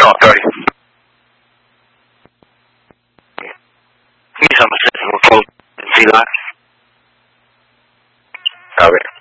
No, 30. Give me some assistance. We'll see that. A ver.